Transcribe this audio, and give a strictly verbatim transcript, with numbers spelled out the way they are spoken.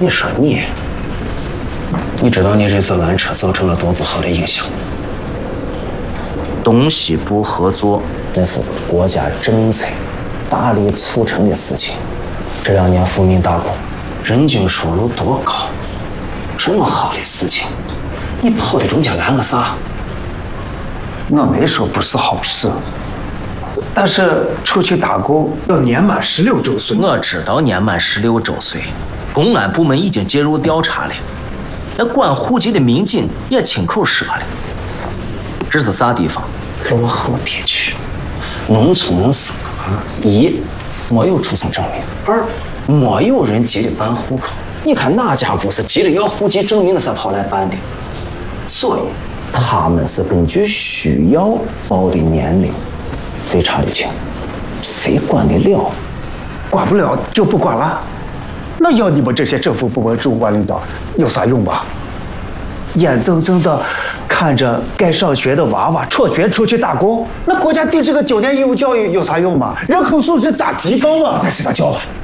你说你，你知道你这次拦车造成了多不好的影响？ 东西部合作， 那是国家政策大力促成的事情。这两年富民打工，人均收入多高？这么好的事情，你跑到中间拦个啥？ 我没说不是好事，但是出去打工要年满十六周岁。 我知道年满十六周岁，公安部门已经介入调查了，那管户籍的民警也亲口说了。这是啥地方？ 落后地区，农村人是一没有出生证明，二没有人急着办户口。你看哪家不是急着要户籍证明的才跑来办的？所以他们是根据需要报的年龄，非常的轻，谁管得了？ 管不了就不管了。那要你们这些政府部门主管领导有啥用吧？眼睁睁的看着该上学的娃娃辍学出去打工，那国家定这个九年义务教育有啥用吗？人口素质咋提高嘛？ 再知道叫唤。